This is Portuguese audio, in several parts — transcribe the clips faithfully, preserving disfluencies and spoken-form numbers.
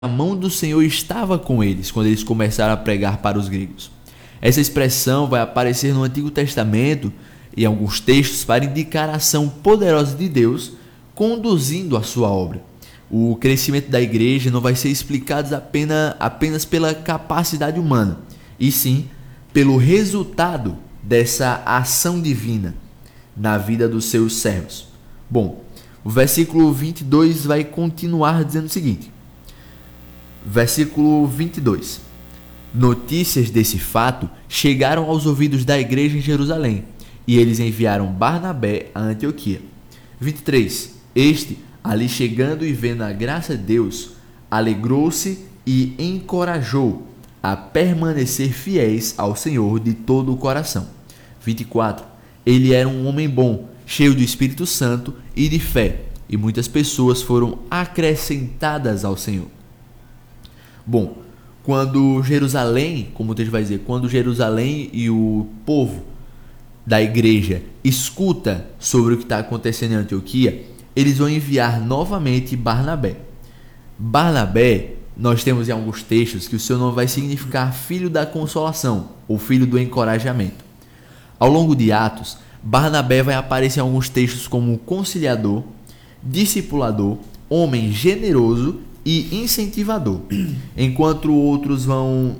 a mão do Senhor estava com eles quando eles começaram a pregar para os gregos. Essa expressão vai aparecer no Antigo Testamento em alguns textos para indicar a ação poderosa de Deus conduzindo a sua obra. O crescimento da igreja não vai ser explicado apenas, apenas pela capacidade humana, e sim pelo resultado dessa ação divina na vida dos seus servos. Bom, o versículo vinte e dois vai continuar dizendo o seguinte. Versículo vinte e dois. Notícias desse fato chegaram aos ouvidos da igreja em Jerusalém, e eles enviaram Barnabé a Antioquia. vinte e três. Este, ali chegando e vendo a graça de Deus, alegrou-se e encorajou a permanecer fiéis ao Senhor de todo o coração. vinte e quatro. Ele era um homem bom, cheio do Espírito Santo e de fé, e muitas pessoas foram acrescentadas ao Senhor. Bom, quando Jerusalém, como o texto vai dizer, quando Jerusalém e o povo da igreja escuta sobre o que está acontecendo em Antioquia, eles vão enviar novamente Barnabé. Barnabé, nós temos em alguns textos que o seu nome vai significar filho da consolação, ou filho do encorajamento. Ao longo de Atos, Barnabé vai aparecer em alguns textos como conciliador, discipulador, homem generoso e incentivador. Enquanto outros vão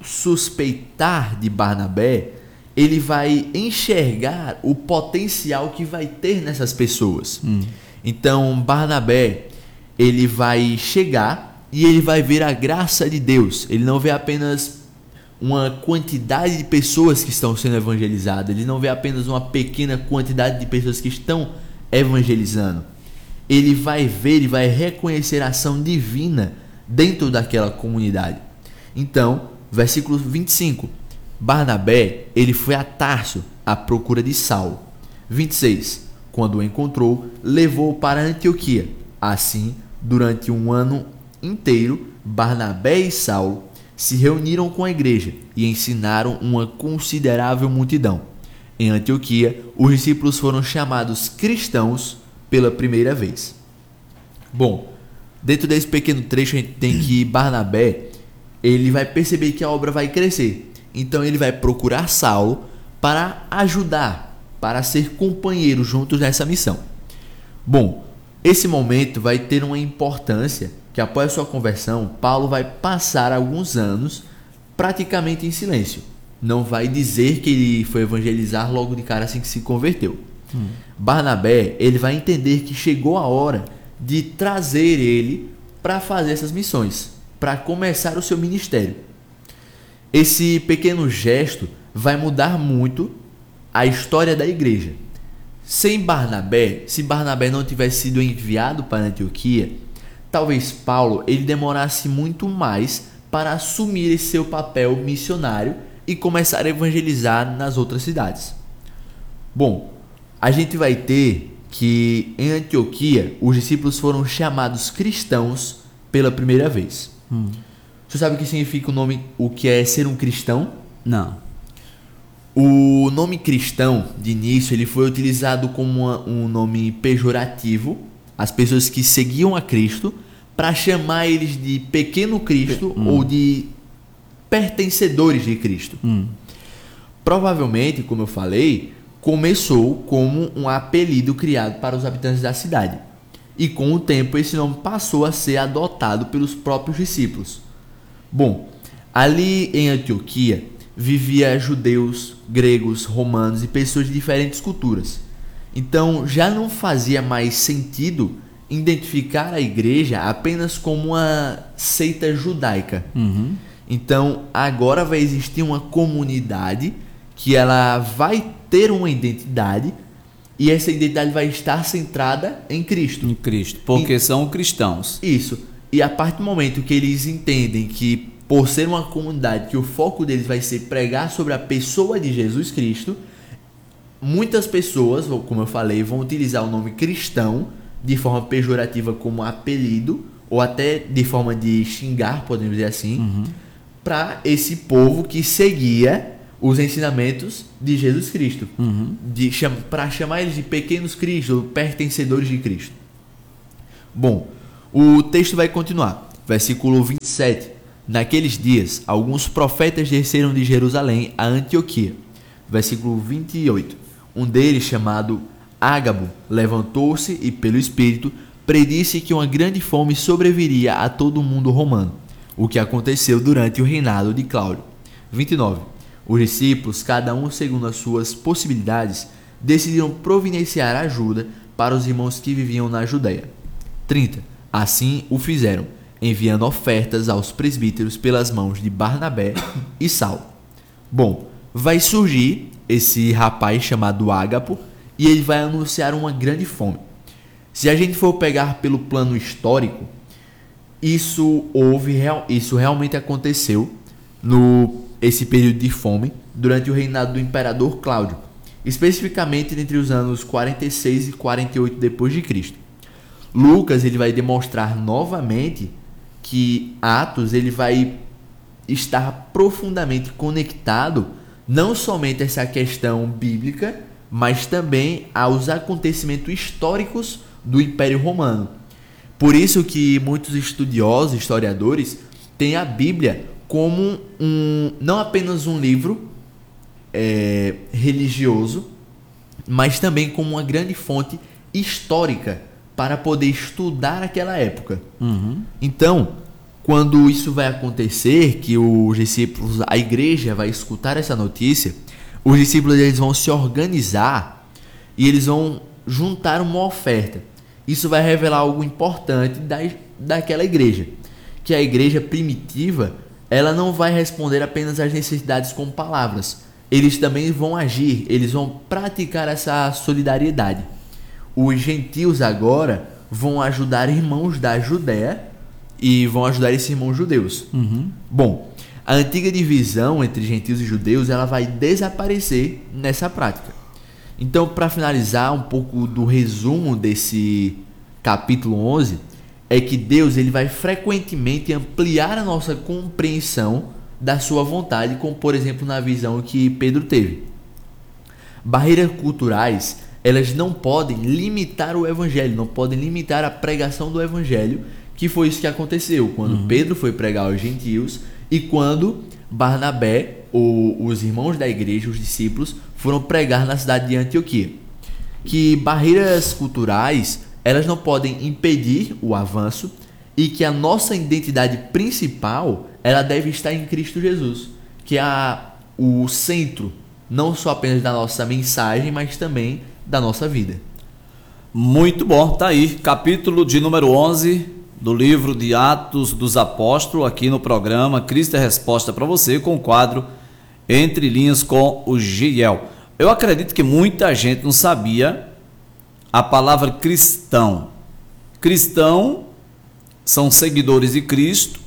suspeitar de Barnabé, ele vai enxergar o potencial que vai ter nessas pessoas. Hum. Então, Barnabé, ele vai chegar e ele vai ver a graça de Deus. Ele não vê apenas uma quantidade de pessoas que estão sendo evangelizadas. Ele não vê apenas uma pequena quantidade de pessoas que estão evangelizando. Ele vai ver, ele vai reconhecer a ação divina dentro daquela comunidade. Então, versículo vinte e cinco. Barnabé, ele foi a Tarso à procura de Saulo. vinte e seis. Quando o encontrou, levou-o para Antioquia. Assim, durante um ano inteiro, Barnabé e Saulo se reuniram com a igreja e ensinaram uma considerável multidão. Em Antioquia, os discípulos foram chamados cristãos pela primeira vez. Bom, dentro desse pequeno trecho a gente tem que Barnabé, ele vai perceber que a obra vai crescer. Então ele vai procurar Saulo para ajudar, para ser companheiro juntos nessa missão. Bom, esse momento vai ter uma importância que após a sua conversão, Paulo vai passar alguns anos praticamente em silêncio. Não vai dizer que ele foi evangelizar logo de cara assim que se converteu. Hum. Barnabé, ele vai entender que chegou a hora de trazer ele para fazer essas missões, para começar o seu ministério. Esse pequeno gesto vai mudar muito a história da igreja. Sem Barnabé, se Barnabé não tivesse sido enviado para Antioquia, talvez Paulo ele demorasse muito mais para assumir esse seu papel missionário e começar a evangelizar nas outras cidades. Bom, a gente vai ter que em Antioquia os discípulos foram chamados cristãos pela primeira vez. Hum. Você sabe o que significa o nome, o que é ser um cristão? Não. O nome cristão, de início, ele foi utilizado como uma, um nome pejorativo, as pessoas que seguiam a Cristo, para chamar eles de pequeno Cristo hum. ou de pertencedores de Cristo. Hum. Provavelmente, como eu falei, começou como um apelido criado para os habitantes da cidade. E com o tempo esse nome passou a ser adotado pelos próprios discípulos. Bom, ali em Antioquia vivia judeus, gregos, romanos e pessoas de diferentes culturas. Então já não fazia mais sentido identificar a igreja apenas como uma seita judaica. Uhum. Então agora vai existir uma comunidade que ela vai ter uma identidade e essa identidade vai estar centrada em Cristo. Em Cristo, porque e, são cristãos. Isso. E a partir do momento que eles entendem que por ser uma comunidade que o foco deles vai ser pregar sobre a pessoa de Jesus Cristo, muitas pessoas, como eu falei, vão utilizar o nome cristão de forma pejorativa como apelido ou até de forma de xingar, podemos dizer assim, uhum. para esse povo que seguia os ensinamentos de Jesus Cristo, uhum. de, para chamar eles de pequenos Cristos, ou pertencedores de Cristo. Bom, o texto vai continuar. Versículo vinte e sete. Naqueles dias, alguns profetas desceram de Jerusalém a Antioquia. Versículo vinte e oito. Um deles, chamado Ágabo, levantou-se e, pelo Espírito, predisse que uma grande fome sobreviria a todo o mundo romano, o que aconteceu durante o reinado de Cláudio. vinte e nove. Os discípulos, cada um segundo as suas possibilidades, decidiram providenciar ajuda para os irmãos que viviam na Judéia. trinta. Assim o fizeram, enviando ofertas aos presbíteros pelas mãos de Barnabé e Saulo. Bom, vai surgir esse rapaz chamado Ágabo e ele vai anunciar uma grande fome. Se a gente for pegar pelo plano histórico, isso houve, isso realmente aconteceu no esse período de fome durante o reinado do imperador Cláudio, especificamente entre os anos quarenta e seis e quarenta e oito depois de Cristo. Lucas ele vai demonstrar novamente que Atos ele vai estar profundamente conectado não somente a essa questão bíblica, mas também aos acontecimentos históricos do Império Romano. Por isso que muitos estudiosos, historiadores, têm a Bíblia como um, não apenas um livro é, religioso, mas também como uma grande fonte histórica para poder estudar aquela época. Uhum. Então, quando isso vai acontecer, que os discípulos, a igreja vai escutar essa notícia, os discípulos eles vão se organizar e eles vão juntar uma oferta. Isso vai revelar algo importante da, daquela igreja, que a igreja primitiva ela não vai responder apenas às necessidades com palavras. Eles também vão agir, eles vão praticar essa solidariedade. Os gentios agora vão ajudar irmãos da Judéia e vão ajudar esses irmãos judeus. Uhum. Bom, a antiga divisão entre gentios e judeus ela vai desaparecer nessa prática. Então, para finalizar um pouco do resumo desse capítulo onze, é que Deus ele vai frequentemente ampliar a nossa compreensão da sua vontade, como por exemplo na visão que Pedro teve. Barreiras culturais, elas não podem limitar o evangelho, não podem limitar a pregação do evangelho, que foi isso que aconteceu quando uhum. Pedro foi pregar aos gentios e quando Barnabé, ou os irmãos da igreja, os discípulos, foram pregar na cidade de Antioquia. Que barreiras culturais elas não podem impedir o avanço e que a nossa identidade principal ela deve estar em Cristo Jesus, que é a, o centro não só apenas da nossa mensagem, mas também da nossa vida. Muito bom, tá aí, capítulo de número onze do livro de Atos dos Apóstolos, aqui no programa Cristo é Resposta para você, com o quadro Entre Linhas com o Giel. Eu acredito que muita gente não sabia a palavra cristão. Cristão são seguidores de Cristo,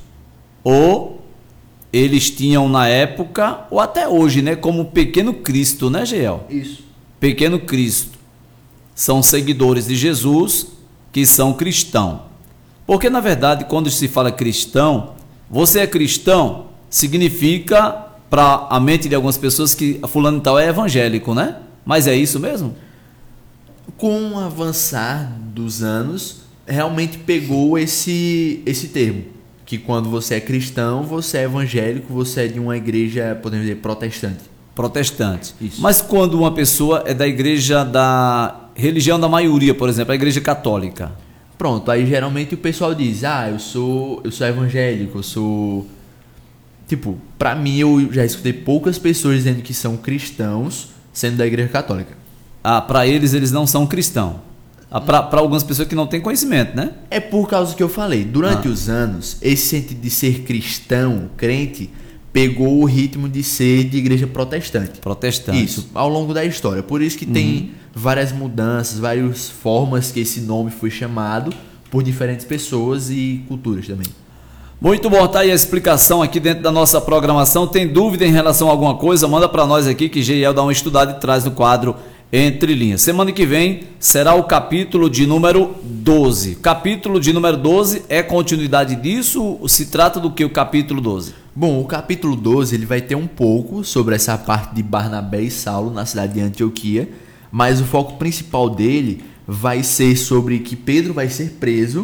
ou eles tinham na época, ou até hoje, né, como pequeno Cristo, né, Giel? Isso. Pequeno Cristo. São seguidores de Jesus que são cristão. Porque, na verdade, quando se fala cristão, você é cristão, significa, para a mente de algumas pessoas, que fulano e tal é evangélico, né? Mas é isso mesmo? Com o avançar dos anos, realmente pegou esse, esse termo. Que quando você é cristão, você é evangélico, você é de uma igreja, podemos dizer, protestante. Protestante. Isso. Mas quando uma pessoa é da igreja da religião da maioria, por exemplo, a igreja católica. Pronto, aí geralmente o pessoal diz, ah, eu sou, eu sou evangélico, eu sou... Tipo, pra mim eu já escutei poucas pessoas dizendo que são cristãos sendo da igreja católica. Ah, pra eles, eles não são cristãos. Ah, pra, pra algumas pessoas que não têm conhecimento, né? É por causa que eu falei, durante ah. os anos, esse sentido de ser cristão, crente, pegou o ritmo de ser de igreja protestante. Protestante. Isso, ao longo da história. Por isso que uhum. tem várias mudanças, várias formas que esse nome foi chamado por diferentes pessoas e culturas também. Muito bom, tá aí a explicação aqui dentro da nossa programação. Tem dúvida em relação a alguma coisa? Manda para nós aqui que Giel dá uma estudada e traz no quadro Entre Linhas. Semana que vem será o capítulo de número doze. Capítulo de número doze é continuidade disso? Se trata do que o capítulo doze? Bom, o capítulo doze ele vai ter um pouco sobre essa parte de Barnabé e Saulo na cidade de Antioquia, mas o foco principal dele vai ser sobre que Pedro vai ser preso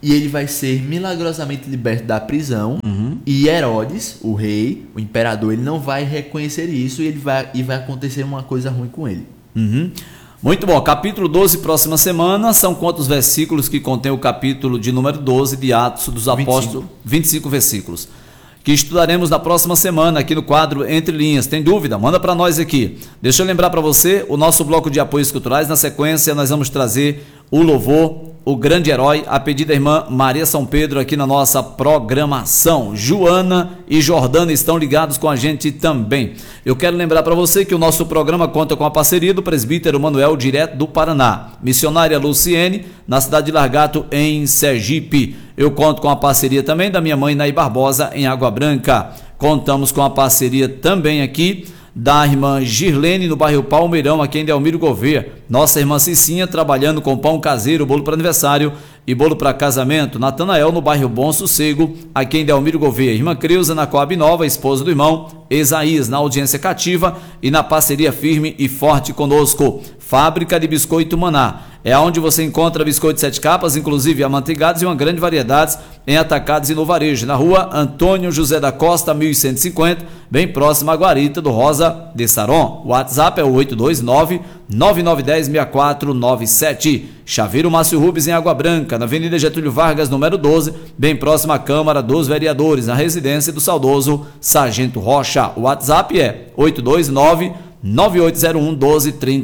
e ele vai ser milagrosamente liberto da prisão. Uhum. E Herodes, o rei, o imperador, ele não vai reconhecer isso e, ele vai, e vai acontecer uma coisa ruim com ele. Uhum. Muito bom, capítulo doze, próxima semana. São quantos versículos que contém o capítulo de número doze de Atos dos Apóstolos? vinte e cinco versículos. Que estudaremos na próxima semana aqui no quadro Entre Linhas. Tem dúvida? Manda para nós aqui. Deixa eu lembrar para você o nosso bloco de apoios culturais. Na sequência nós vamos trazer o louvor, o grande herói, a pedido da irmã Maria São Pedro aqui na nossa programação. Joana e Jordana estão ligados com a gente também. Eu quero lembrar para você que o nosso programa conta com a parceria do presbítero Manuel, direto do Paraná. Missionária Luciene, na cidade de Largato, em Sergipe. Eu conto com a parceria também da minha mãe Naí Barbosa, em Água Branca. Contamos com a parceria também aqui da irmã Girlene, no bairro Palmeirão, aqui em Delmiro Gouveia. Nossa irmã Cicinha, trabalhando com pão caseiro, bolo para aniversário e bolo para casamento. Natanael, no bairro Bom Sossego, aqui em Delmiro Gouveia. Irmã Creuza, na Coab Nova, esposa do irmão Esaías, na audiência cativa e na parceria firme e forte conosco. Fábrica de Biscoito Maná. É onde você encontra biscoito sete capas, inclusive amanteigados e uma grande variedade em atacados e no varejo. Na rua Antônio José da Costa, mil cento e cinquenta, bem próximo à Guarita do Rosa de Saron. O WhatsApp é o oito dois nove, nove nove um zero, seis quatro nove sete. Chaveiro Márcio Rubens, em Água Branca, na Avenida Getúlio Vargas, número doze, bem próximo à Câmara dos Vereadores, na residência do saudoso Sargento Rocha. O WhatsApp é oito dois nove, nove oito zero um, um dois três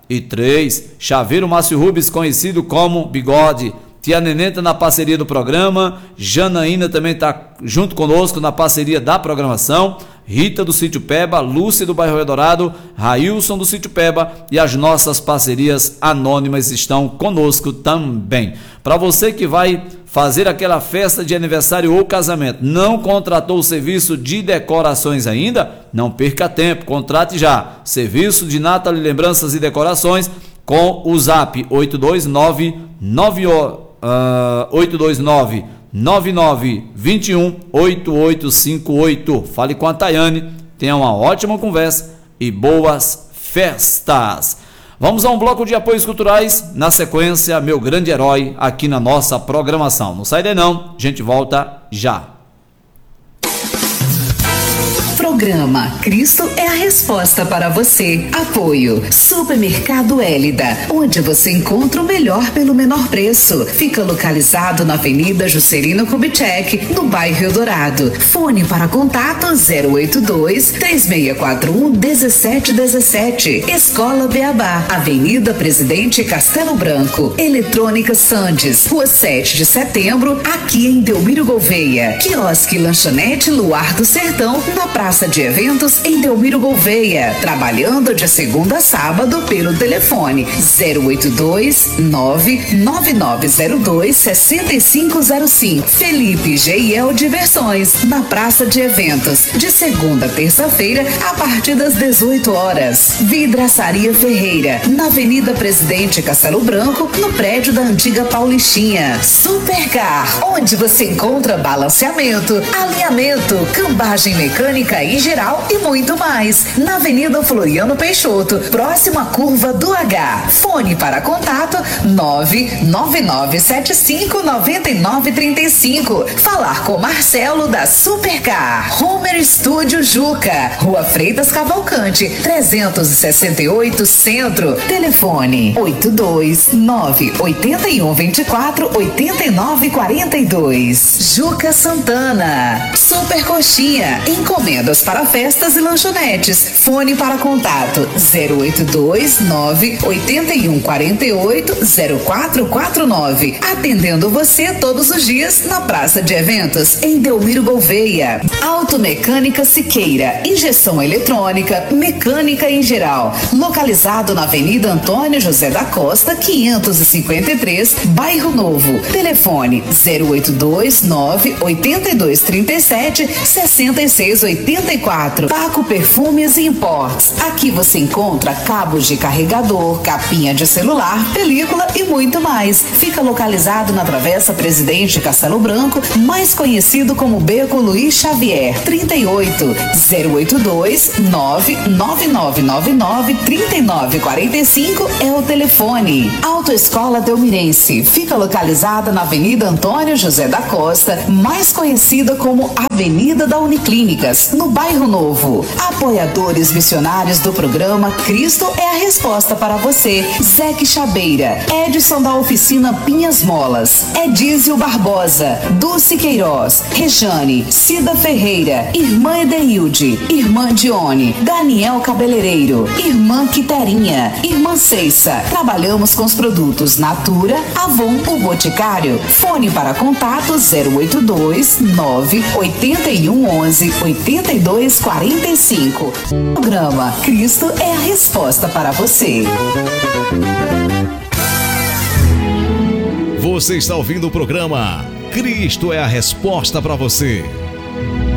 três. Chaveiro Márcio Rubens, conhecido como Bigode. Tia Nenê tá na parceria do programa. Janaína também está junto conosco na parceria da programação. Rita do Sítio Peba, Lúcia do bairro Eldorado, Railson do Sítio Peba e as nossas parcerias anônimas estão conosco também. Para você que vai fazer aquela festa de aniversário ou casamento, não contratou o serviço de decorações ainda? Não perca tempo, contrate já. Serviço de Natal, lembranças e decorações com o zap oito dois nove, nove nove nove dois um oito oito cinco oito. Fale com a Tayane, tenha uma ótima conversa e boas festas. Vamos a um bloco de apoios culturais, na sequência, meu grande herói aqui na nossa programação. Não sai daí não, a gente volta já. Programa Cristo é a resposta para você. Apoio Supermercado Hélida, onde você encontra o melhor pelo menor preço. Fica localizado na Avenida Juscelino Kubitschek, no bairro Eldorado. Fone para contato zero oito dois, três seis quatro um, um sete um sete. Escola Beabá, Avenida Presidente Castelo Branco. Eletrônica Sandes, Rua sete de setembro, aqui em Delmiro Gouveia. Quiosque Lanchonete Luar do Sertão, na Praça de Eventos em Delmiro Gouveia, trabalhando de segunda a sábado pelo telefone zero oito dois, nove nove nove zero dois, seis cinco zero cinco. Felipe G I L Diversões, na Praça de Eventos, de segunda a terça-feira, a partir das dezoito horas. Vidraçaria Ferreira, na Avenida Presidente Castelo Branco, no prédio da antiga Paulistinha. Supercar, onde você encontra balanceamento, alinhamento, cambagem mecânica e geral e muito mais. Na Avenida Floriano Peixoto, próxima à curva do H. Fone para contato nove nove nove sete cinco nove nove três cinco. Falar com Marcelo da Supercar. Homer Studio Juca, Rua Freitas Cavalcante, trezentos e sessenta e oito Centro. Telefone oito dois nove, oito um, dois quatro, oito nove quatro dois. Juca Santana. Super Coxinha, encomendas para festas e lanchonetes. Fone para contato zero oito dois nove, oito um quatro oito, zero quatro quatro nove. Atendendo você todos os dias na Praça de Eventos em Delmiro Gouveia. Automecânica Siqueira, injeção eletrônica, mecânica em geral. Localizado na Avenida Antônio José da Costa, quinhentos e cinquenta e três, Bairro Novo. Telefone zero oito dois nove, oito dois três sete, sete, sessenta e seis oitenta e quatro. Paco Perfumes e Imports. Aqui você encontra cabos de carregador, capinha de celular, película e muito mais. Fica localizado na Travessa Presidente Castelo Branco, mais conhecido como Beco Luiz Xavier. trinta e oito, zero oito dois, nove nove nove nove nove, três nove quatro cinco é o telefone. Autoescola Delmirense. Fica localizada na Avenida Antônio José da Costa, mais conhecida como Avenida da Uniclínicas, no Bairro Novo. Apoiadores missionários do programa Cristo é a Resposta para você. Zeque Chabeira, Edson da Oficina Pinhas Molas, Edísio Barbosa, Dulce Queiroz, Rejane, Cida Ferreira, Irmã Edeilde, Irmã Dione, Daniel Cabeleireiro, Irmã Quiterinha, Irmã Ceissa. Trabalhamos com os produtos Natura, Avon, o Boticário. Fone para contato zero oito dois, nove oito um, onze, oito dois quatro cinco. Programa Cristo é a Resposta para você. Você está ouvindo o programa Cristo é a Resposta para você.